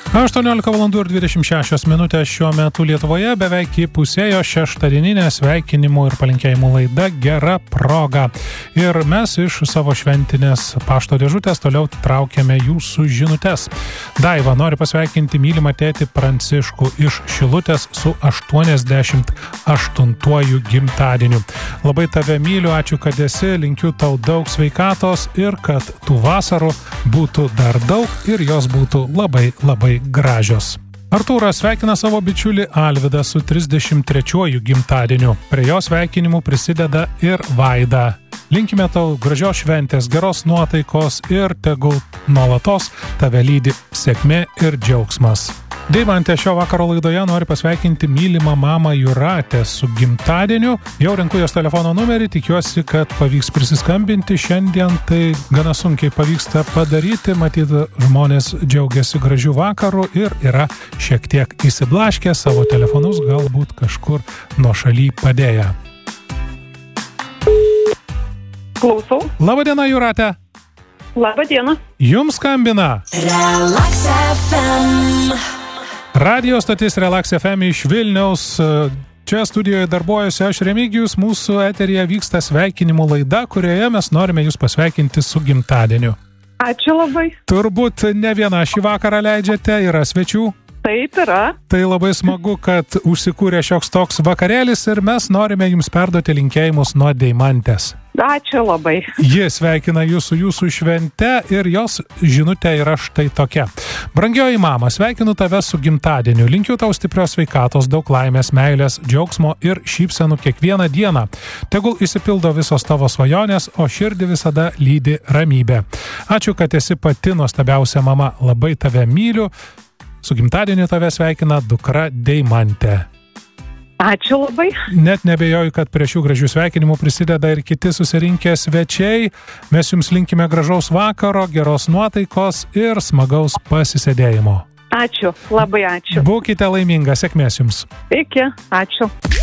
18:26 šiuo metu Lietuvoje beveik įpusėjo šeštadieninė sveikinimų ir palinkėjimų laida Gera proga. Ir mes iš savo šventinės pašto dėžutės toliau traukiame jūsų žinutes. Daiva nori pasveikinti mylimą tėtį Pranciškų iš Šilutės su 88-uoju gimtadieniu. Labai tave myliu, ačiū, kad esi, linkiu tau daug sveikatos ir kad tų vasarų būtų dar daug ir jos būtų labai, labai gražios. Artūras sveikina savo bičiulį Alvydą su 33-uoju gimtadieniu. Prie jo sveikinimų prisideda ir Vaida. Linkime tau gražios šventės, geros nuotaikos ir tegul nuolatos tave lydi sėkmė ir džiaugsmas. Deimantė šio vakaro laidoje nori pasveikinti mylimą mamą Jūratę su gimtadieniu. Jau renku jos telefono numerį, tikiuosi, kad pavyks prisiskambinti. Šiandien tai gana sunkiai pavyksta padaryti. Matyt, žmonės džiaugiasi gražių vakarų ir yra šiek tiek įsiblaškę savo telefonus, galbūt kažkur nuošaly padėję. Klausau. Labadiena, Jūratė. Labadiena. Jums skambina Relax FM. Radio stotis Relax FM iš Vilniaus. Čia studijoje darbuojuosi aš Remigijus, mūsų eteryje vyksta sveikinimų laida, kurioje mes norime jūs pasveikinti su gimtadieniu. Ačiū labai. Turbūt ne viena šį vakarą leidžiate, yra svečių. Taip yra. Tai labai smagu, kad užsikūrė šioks toks vakarėlis ir mes norime jums perduoti linkėjimus nuo Deimantės. Ačiū labai. Ji sveikina jūsų švente ir jos žinutė yra štai tokia. Brangioji mama, sveikinu tave su gimtadieniu. Linkiu tau stiprios sveikatos, daug laimės, meilės, džiaugsmo ir šypsenų kiekvieną dieną. Tegul išsipildo visos tavo svajonės, o širdį visada lydi ramybė. Ačiū, kad esi pati nuostabiausia mama. Labai tave myliu. Su gimtadieniu tave sveikina dukra Deimantė. Ačiū labai. Net nebejoju, kad prie šių gražių sveikinimų prisideda ir kiti susirinkę svečiai. Mes jums linkime gražaus vakaro, geros nuotaikos ir smagaus pasisėdėjimo. Ačiū, labai ačiū. Būkite laiminga, sėkmės jums. Iki, ačiū.